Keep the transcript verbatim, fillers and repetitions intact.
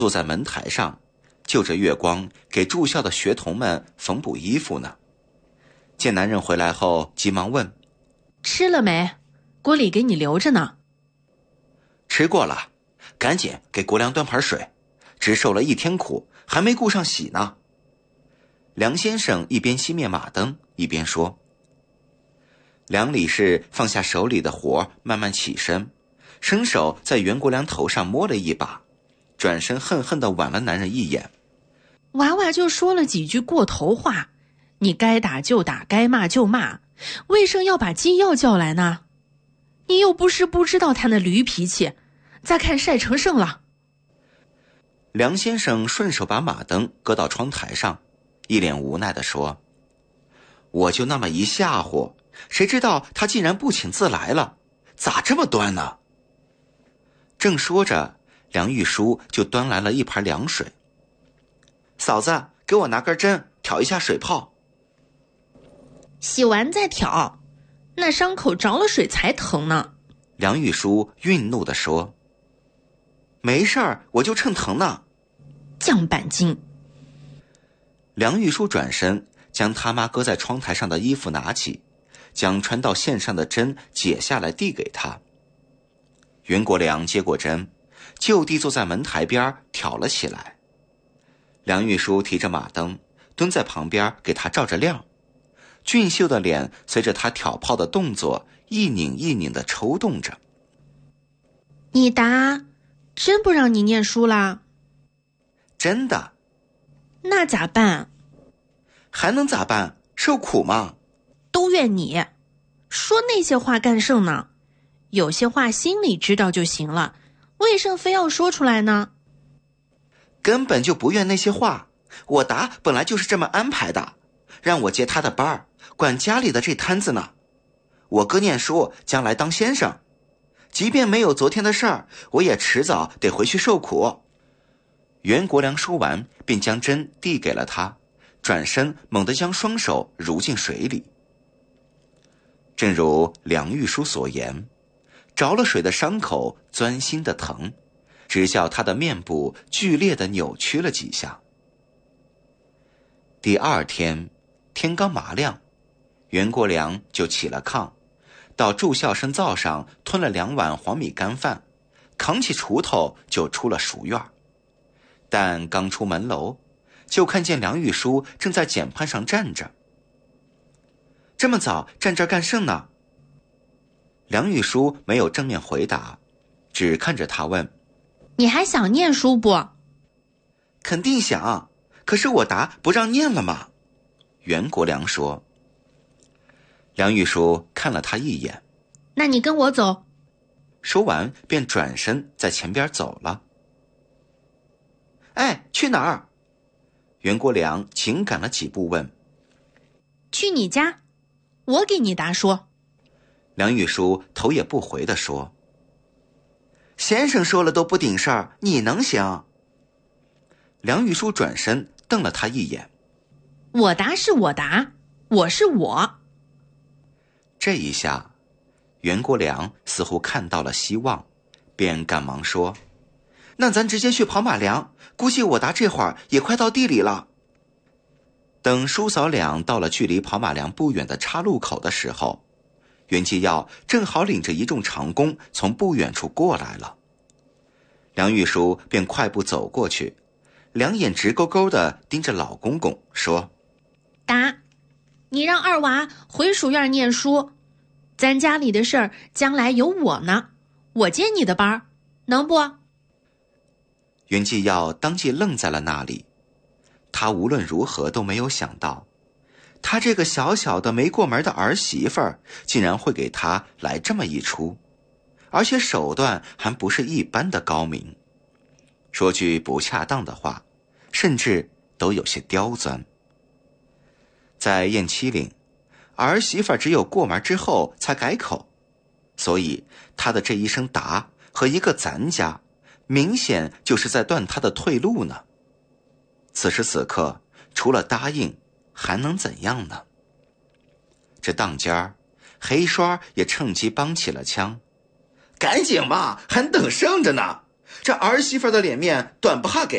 坐在门台上，就着月光给住校的学童们缝补衣服呢。见男人回来后，急忙问： 吃了没？锅里给你留着呢。 吃过了，赶紧给国良端盘水，只受了一天苦，还没顾上洗呢。梁先生一边熄灭马灯一边说。梁理事放下手里的活，慢慢起身，伸手在袁国良头上摸了一把，转身恨恨地剜了男人一眼。 娃娃就说了几句过头话，你该打就打，该骂就骂，为什么要把机要叫来呢？你又不是不知道他那驴脾气，再看晒成剩了。 梁先生顺手把马灯搁到窗台上，一脸无奈地说：我就那么一吓唬，谁知道他竟然不请自来了，咋这么端呢？正说着，梁玉书就端来了一盘凉水。嫂子，给我拿根针挑一下水泡。 洗完再挑，那伤口着了水才疼呢。 梁玉书愠怒地说。没事儿，我就趁疼呢。 犟板筋。 梁玉书转身将他妈搁在窗台上的衣服拿起，将穿到线上的针解下来递给他。袁国良接过针，就地坐在门台边挑了起来。梁玉书提着马灯蹲在旁边给他照着亮，俊秀的脸随着他挑泡的动作一拧一拧地抽动着。 你答，真不让你念书啦？ 真的。 那咋办？ 还能咋办？受苦吗？ 都怨你，说那些话干甚呢？有些话心里知道就行了，为什么非要说出来呢？ 根本就不怨那些话，我答本来就是这么安排的，让我接他的班儿，管家里的这摊子呢。我哥念书，将来当先生，即便没有昨天的事儿，我也迟早得回去受苦。袁国良说完，便将针递给了他，转身猛地将双手揉进水里。正如梁玉书所言，着了水的伤口钻心的疼，只叫他的面部剧烈地扭曲了几下。第二天天刚麻亮，袁国良就起了炕，到住校生灶上吞了两碗黄米干饭，扛起锄头就出了熟院。但刚出门楼，就看见梁玉书正在简盘上站着。这么早站这儿干甚呢？梁玉书没有正面回答，只看着他问： 你还想念书不？ 肯定想，可是我答不让念了吗？袁国良说。梁玉书看了他一眼。 那你跟我走。 说完便转身在前边走了。哎，去哪儿？袁国良紧赶了几步问。 去你家，我给你答说。 梁玉书头也不回地说。先生说了都不顶事儿，你能行？梁玉书转身瞪了他一眼。 我答是我答，我是我。 这一下袁国良似乎看到了希望，便赶忙说：那咱直接去跑马粮，估计我答这会儿也快到地里了。等叔嫂俩到了距离跑马粮不远的岔路口的时候，袁继耀正好领着一众长工从不远处过来了。梁玉书便快步走过去，两眼直勾勾地盯着老公公说： 答，你让二娃回属院念书，咱家里的事儿将来有我呢，我接你的班，能不？ 袁继耀当即愣在了那里，他无论如何都没有想到，他这个小小的没过门的儿媳妇儿竟然会给他来这么一出，而且手段还不是一般的高明，说句不恰当的话，甚至都有些刁钻。在燕七岭，儿媳妇儿只有过门之后才改口，所以他的这一声答和一个咱家，明显就是在断他的退路呢。此时此刻，除了答应，还能怎样呢？这当间儿，黑刷也趁机帮起了腔：赶紧嘛，还等剩着呢，这儿媳妇的脸面短不哈给。